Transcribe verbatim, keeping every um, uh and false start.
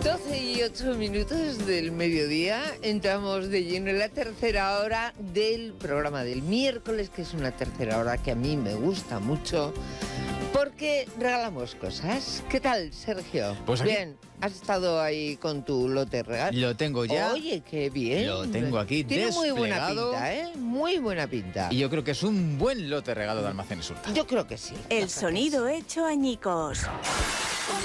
doce y ocho minutos del mediodía, entramos de lleno en la tercera hora del programa del miércoles, que es una tercera hora que a mí me gusta mucho, porque regalamos cosas. ¿Qué tal, Sergio? Pues aquí... Bien, ¿has estado ahí con tu lote regal? Lo tengo ya. Oye, qué bien. Lo tengo aquí Tiene desplegado. muy buena pinta, ¿eh? Muy buena pinta. Y yo creo que es un buen lote regalo de Almacenes Hurtado. Yo creo que sí. El sonido hecho añicos.